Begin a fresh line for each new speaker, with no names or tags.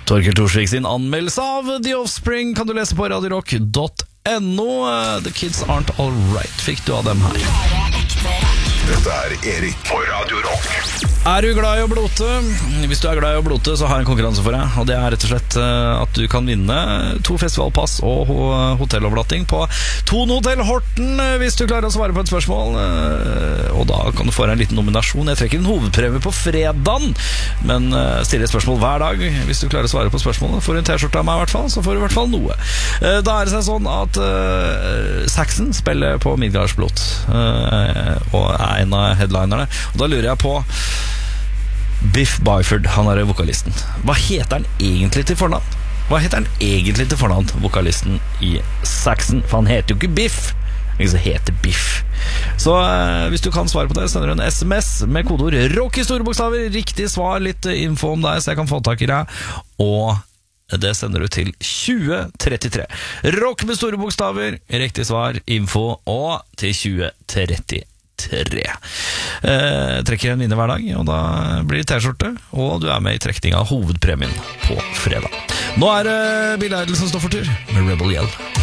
Torkel Thorsvik sin anmeldelse av The Offspring kan du lese på radiorock.no. The Kids Aren't Alright fikk du av dem her.
Dette Erik på Radio Rock.
Er du glad i å blote? Hvis du er glad i å blote, så har jeg en konkurranse for deg. Og det rett og slett at du kan vinne 2 festivalpass og hotellovlatting på Thon Hotel Horten hvis du klarer å svare på et spørsmål. Og da kan du få en liten nominasjon. Jeg trekker en hovedpremie på fredagen, men stiller et spørsmål hver dag. Hvis du klarer å svare på spørsmålet, får du en t-skjorte av meg i hvert fall, så får du i hvert fall noe. Da det seg sånn at Saxon spiller på Midgardsblot og en av headlinerne. Og da lurer jeg på Biff Byford, han vokalisten. Hva heter han egentlig til fornavn? Vokalisten i Saxon. For han heter jo ikke Biff, han heter Biff. Så hvis du kan svare på det, sender du en SMS med kodeord ROCK i store bokstaver. Riktig svar, litt info om deg så jeg kan få tak i deg. Og det sender du til 2033. Rock med store bokstaver, riktig svar, info og til 2033. Trekker en vinner hver dag, og da blir det t-skjorte, og du er med i trekning av hovedpremien på fredag. Nå det Billy Idol som står for tur med Rebel Yell.